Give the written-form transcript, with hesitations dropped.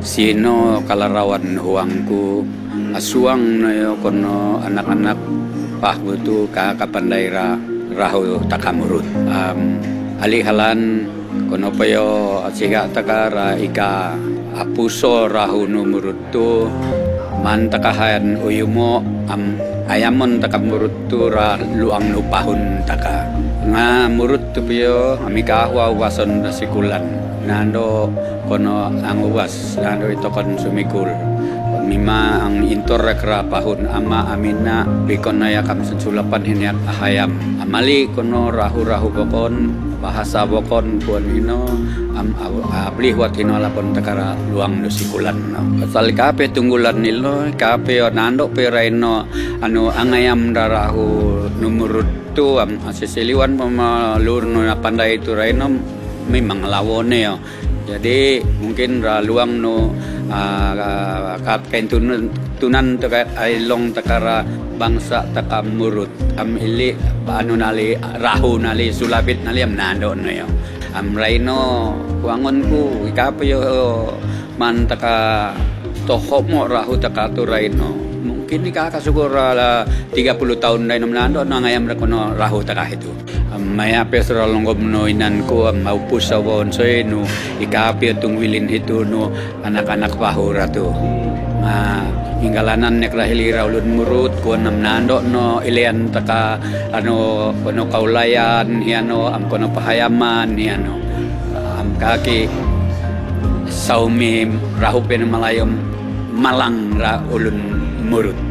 sino kalarawan huangku asuang na yo kono anak-anak pahbutu kakapandai rahu takamurut alihalan kono payo siga takara ika apuso rahu numurut tu man takahan uyumo ayamon takamurut tu ra luang nupahun taka nga murut tu piyo amika wason sikulan nando kono ang uwas nando ito kon sumikul mima ang intor rekra pahun ama amina bikon na yakam sensulapan hiniak ahayam amali kono rahu bokon bahasa bokon kuan hino abli wat hino lapon takara luang nusikulan no pasal kape tunggulan nilo kape nando peraino anu angayam darahu numurut tu asisiliwan pemalur no pandai tu raino memang lawone yo. Jadi mungkin luang no kain tunan terkait ailong takara bangsa takamurut ili anu nali rahu nali sulabit nali nando no yo raino wangon ku ikapo yo man taka tohop mo rahu takatu raino mungkin ikakasugur 30 tahun na nando no ngayam rakono rahu takahitu maya pesro longgom no inan ko maupus sa wonsoy no ikapi tung wilin itu no anak-anak pahura tu hinggalanan nek rahilira ulun murut ko namnando no ilian taka ano kono kaulayan hiano am kono pahayaman hiano am kaki saumi rahupen malayom malang ra ulun murut